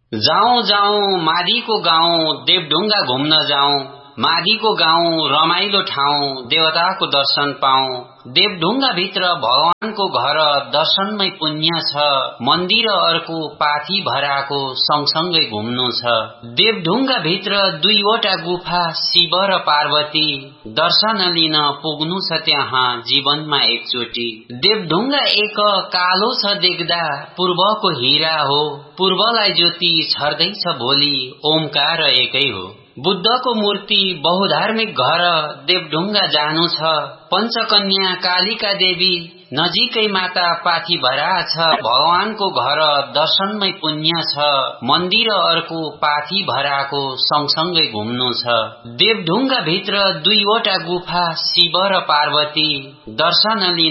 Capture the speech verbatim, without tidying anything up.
जाउँ जाउँ माधीको गाउँ देवढुङ्गा घुम्न जाउँ। माधीको गाउँ रमाइलो ठाउँ देवताको दर्शन पाऊँ। देवढुङ्गा भित्र भगवानको घर दर्शनमै पुण्य छ। मन्दिर अर्को पाथी भराको सँगसँगै घुम्नु छ। देवढुङ्गा भित्र दुईवटा गुफा शिव र पार्वती दर्शन लिन पुग्नु छ त्यहाँ जीवनमा एकचोटी। देवढुङ्गा एक कालो छ देख्दा पूर्वको हीरा हो। पूर्वलाई ज्योति छर्दैछ भोलि ओमकार एकै हो। बुद्धको मूर्ति बहुधार्मिक घर देवढुङ्गा जानु छ। पञ्चकन्या कालिका देवी नजिकै माता पाथीभरा छ। भगवानको घर दर्शनमै पुण्य छ। मन्दिर अर्को पाथीभराको सँगसँगै घुम्नु छ। देवढुङ्गा भित्र दुईवटा गुफा शिव र पार्वती दर्शन लिन